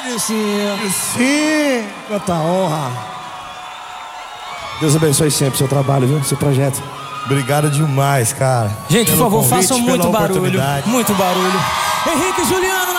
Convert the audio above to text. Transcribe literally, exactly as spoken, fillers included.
Sim. Sim. Quanta honra. Deus abençoe sempre o seu trabalho, viu? Seu projeto. Obrigado demais, cara. Gente, por favor, convite, façam muito pela barulho. oportunidade. Muito barulho. Henrique e Juliano.